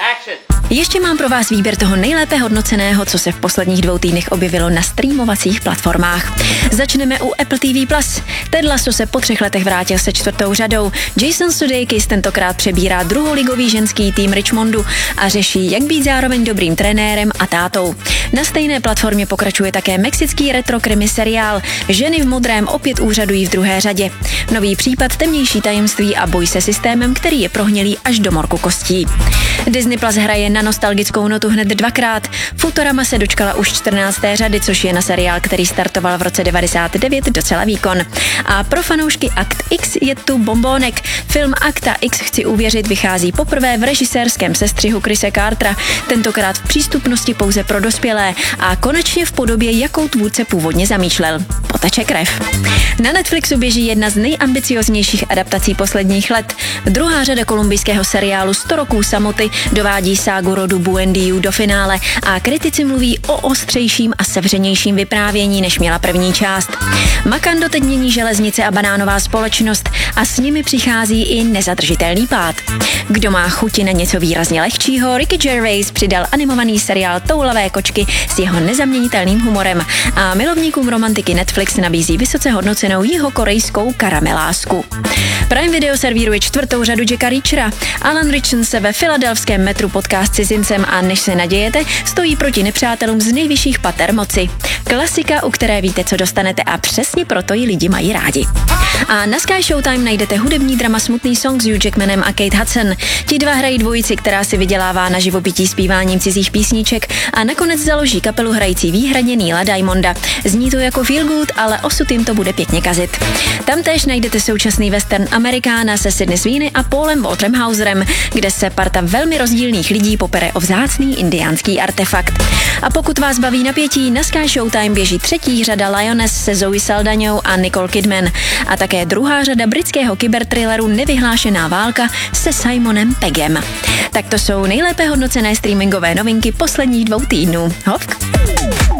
Ještě mám pro vás výběr toho nejlépe hodnoceného, co se v posledních 2 týdnech objevilo na streamovacích platformách. Začneme u Apple TV+. Ted Lasso se po 3 letech vrátil se 4. řadou. Jason Sudeikis tentokrát přebírá druholigový ženský tým Richmondu a řeší, jak být zároveň dobrým trenérem a tátou. Na stejné platformě pokračuje také mexický retro krimi seriál. Ženy v modrém opět úřadují v 2. řadě. Nový případ, temnější tajemství a boj se systémem, který je prohnilý až do morku kostí. Disney Plus hraje na nostalgickou notu hned 2krát. Futurama se dočkala už 14. řady, což je na seriál, který startoval v roce 99 docela výkon. A pro fanoušky Akt X je tu bombónek. Film Akta X chci uvěřit vychází poprvé v režisérském sestřihu Chrise Cartera, tentokrát v přístupnosti pouze pro dospělé a konečně v podobě, jakou tvůrce původně zamýšlel. Poteče krev. Na Netflixu běží jedna z nejambicioznějších adaptací posledních let. 2. řada kolumbijského seriálu 100 roků samoty dovádí ságu rodu Buendiů do finále a kritici mluví o ostřejším a sevřenějším vyprávění, než měla první část. Macondo teď mění železnice a banánová společnost a s nimi přichází i nezadržitelný pád. Kdo má chuti na něco výrazně lehčího, Ricky Gervais přidal animovaný seriál Toulavé kočky s jeho nezaměnitelným humorem a milovníkům romantiky Netflix nabízí vysoce hodnocenou jihokorejskou karamelásku. Prime Video servíruje 4. řadu Jacka Reachera. Alan Ritchson se ve filadelfském metru potká s cizincem a než se nadějete, stojí proti nepřátelům z nejvyšších pater moci. Klasika, u které víte, co dostanete a přesně proto ji lidi mají rádi. A na Sky Showtime najdete hudební drama Smutný song s Hugh Jackmanem a Kate Hudson. Ti dva hrají dvojici, která si vydělává na živobytí zpíváním cizích písniček a nakonec založí kapelu hrající výhradně Neila Diamonda. Zní to jako feel good, ale osud jim to bude pěkně kazit. Tam též najdete současný western Amerikána se Sydney Sweeney a Paulem Walterem Hauserem, kde se parta velmi rozdílných lidí popere o vzácný indiánský artefakt. A pokud vás baví napětí, na Sky Showtime běží 3. řada Lioness se Zoe Saldaňou a Nicole Kidman a také 2. řada britského kyberthrilleru Nevyhlášená válka se Simonem Peggem. Tak to jsou nejlépe hodnocené streamingové novinky posledních 2 týdnů. Hop!